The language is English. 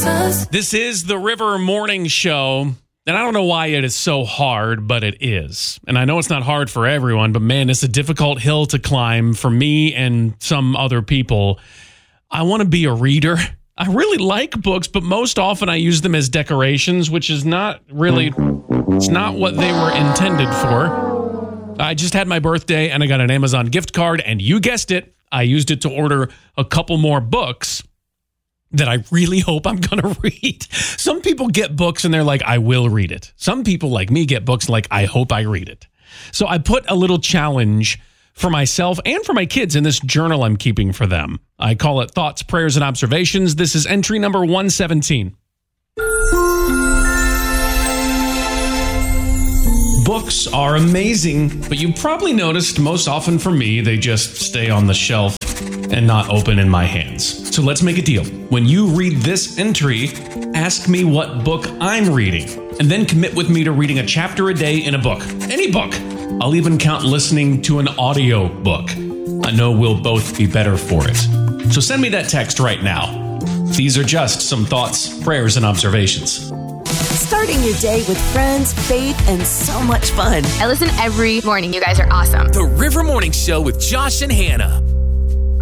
Jesus. This is the River Morning Show. And I don't know why it is so hard, but it is. And I know it's not hard for everyone, but man, it's a difficult hill to climb for me and some other people. I want to be a reader. I really like books, but most often I use them as decorations, which is not really, it's not what they were intended for. I just had my birthday and I got an Amazon gift card, and you guessed it, I used it to order a couple more books that I really hope I'm going to read. Some people get books and they're like, I will read it. Some people like me get books like, I hope I read it. So I put a little challenge for myself and for my kids in this journal I'm keeping for them. I call it Thoughts, Prayers, and Observations. This is entry number 117. Books are amazing, but you probably noticed most often for me, they just stay on the shelf and not open in my hands. So let's make a deal. When you read this entry, ask me what book I'm reading, and then commit with me to reading a chapter a day in a book. Any book. I'll even count listening to an audio book. I know we'll both be better for it. So send me that text right now. These are just some thoughts, prayers, and observations. Starting your day with friends, faith, and so much fun. I listen every morning. You guys are awesome. The River Morning Show with Josh and Hannah.